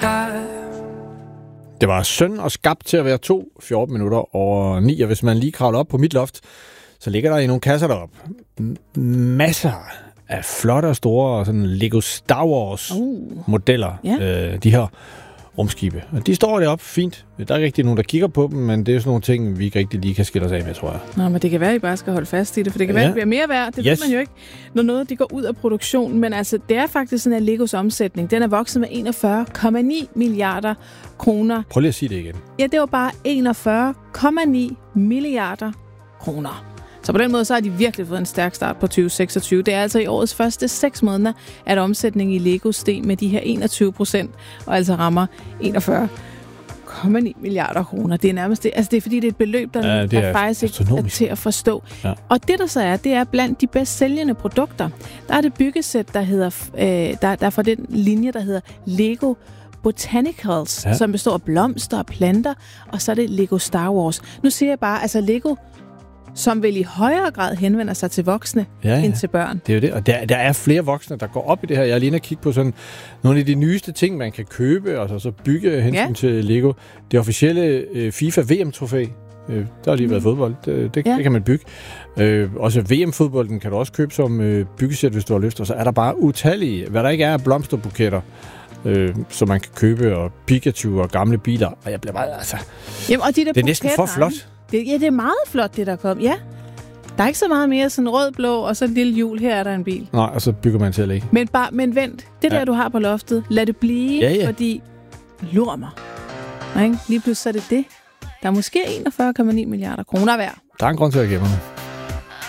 Det var synd og skabt til at være 14 minutter over 9, og hvis man lige kravler op på mit loft, så ligger der i nogle kasser deroppe masser af flotte og store sådan Lego Star Wars modeller, de her rumskibe. Og de står deroppe fint. Der er ikke rigtig nogen, der kigger på dem, men det er sådan nogle ting, vi ikke rigtig lige kan skille os af med, tror jeg. Nå, men det kan være, at I bare skal holde fast i det, for det kan være, at det bliver mere værd. Det ved man jo ikke, når noget de går ud af produktion. Men altså, det er faktisk sådan, at Legos omsætning, den er vokset med 41,9 milliarder kroner. Prøv lige at sige det igen. Ja, det var bare 41,9 milliarder kroner. Så på den måde, så har de virkelig fået en stærk start på 2026. Det er altså i årets første 6 måneder, at omsætningen i Lego steg med de her 21%, og altså rammer 41,9 milliarder kroner. Det er nærmest det. Altså det er fordi, det er et beløb, der er faktisk ikke er til at forstå. Ja. Og det, der så er, det er blandt de bedst sælgende produkter. Der er det byggesæt, der hedder, der er fra den linje, der hedder Lego Botanicals, som består af blomster og planter, og så er det Lego Star Wars. Nu siger jeg bare, altså Lego, som vel i højere grad henvender sig til voksne end til børn. Det er jo det, og der er flere voksne, der går op i det her. Jeg er lige inde og kigge på sådan nogle af de nyeste ting, man kan købe, og så bygge hensyn til Lego. Det officielle FIFA VM-trofæ, der har lige været fodbold, det kan man bygge. Også VM-fodbolden kan du også købe som byggesæt, hvis du har lyst, og så er der bare utallige, hvad der ikke er, blomsterbuketter, som man kan købe, og Pikachu og gamle biler, og jeg bliver bare, altså... Jamen, og de der det er næsten for flot. Det er meget flot, det der kom. Ja, der er ikke så meget mere sådan rød, blå, og så et lille hjul. Her er der en bil. Nej, og så bygger man til at lægge. Men vent, det der, du har på loftet, lad det blive, fordi lur mig. Ikke? Lige pludselig er det. Der er måske 41,9 milliarder kroner værd. Der er en grund til at gemme det.